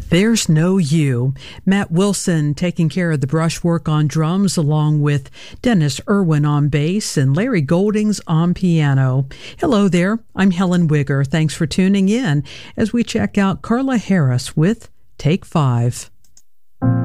There's No You. Matt Wilson taking care of the brushwork on drums, along with Dennis Irwin on bass and Larry Goldings on piano. Hello there, I'm Helen Wigger. Thanks for tuning in as we check out Carla Harris with Take 5.